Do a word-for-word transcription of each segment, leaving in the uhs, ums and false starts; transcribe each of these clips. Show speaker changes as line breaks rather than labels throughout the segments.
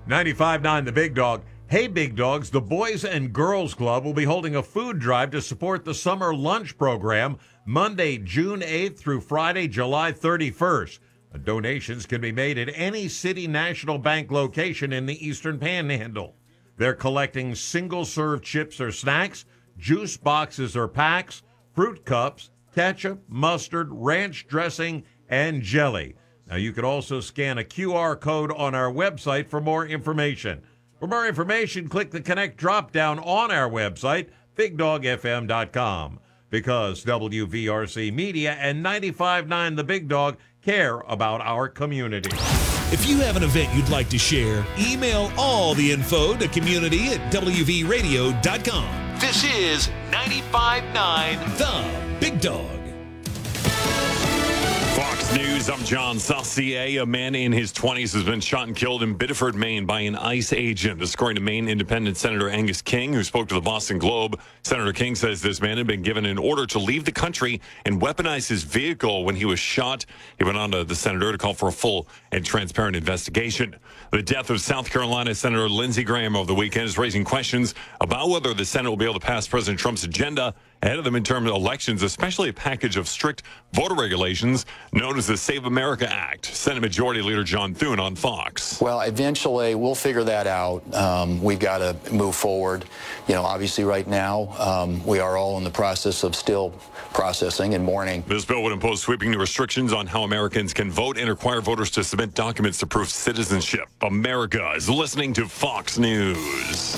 ninety-five point nine The Big Dog. Hey, Big Dogs, the Boys and Girls Club will be holding a food drive to support the summer lunch program Monday, June eighth through Friday, July thirty-first. Donations can be made at any City National Bank location in the Eastern Panhandle. They're collecting single-serve chips or snacks, juice boxes or packs, fruit cups, ketchup, mustard, ranch dressing, and jelly. Now, you can also scan a Q R code on our website for more information. For more information, click the Connect drop-down on our website, big dog f m dot com. Because W V R C Media and ninety-five point nine The Big Dog care about our community.
If you have an event you'd like to share, email all the info to community at w v radio dot com. This is ninety-five point nine The Big Dog.
Fox News, I'm John Saucier. A man in his twenties has been shot and killed in Biddeford, Maine by an ICE agent. According to Maine Independent Senator Angus King, who spoke to the Boston Globe, Senator King says this man had been given an order to leave the country and weaponize his vehicle when he was shot. He went on to the senator to call for a full and transparent investigation. The death of South Carolina Senator Lindsey Graham over the weekend is raising questions about whether the Senate will be able to pass President Trump's agenda ahead of the midterm elections, especially a package of strict voter regulations known as the Save America Act. Senate Majority Leader John Thune on Fox.
Well, eventually we'll figure that out. Um, we've got to move forward. You know, obviously right now um, we are all in the process of still processing and mourning.
This bill would impose sweeping new restrictions on how Americans can vote and require voters to submit documents to prove citizenship. America is listening to Fox News.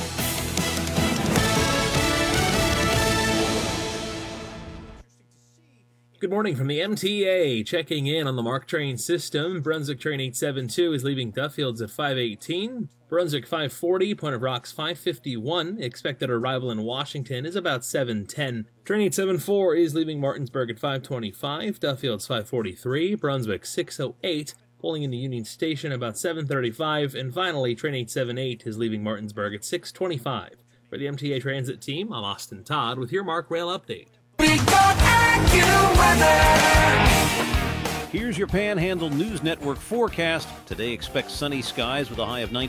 Good morning from the M T A. Checking in on the MARC train system. Brunswick train eight seventy-two is leaving Duffields at five eighteen. Brunswick five forty, Point of Rocks five fifty-one. Expected arrival in Washington is about seven ten. Train eight seventy-four is leaving Martinsburg at five twenty-five. Duffields five forty-three. Brunswick six oh eight. Pulling into Union Station about seven thirty-five. And finally, train eight seventy-eight is leaving Martinsburg at six twenty-five. For the M T A Transit team, I'm Austin Todd with your MARC Rail Update.
Here's your Panhandle News Network forecast. Today expect sunny skies with a high of nineteen.